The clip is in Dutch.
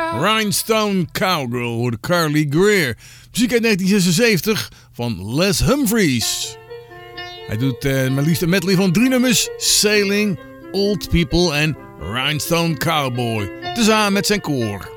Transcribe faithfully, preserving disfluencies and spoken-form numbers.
Rhinestone Cowgirl hoorde Carly Greer. Muziek uit negentien zesenzeventig van Les Humphries. Hij doet uh, maar liefst een medley van drie nummers: Sailing, Old People en Rhinestone Cowboy. Tezamen met zijn koor.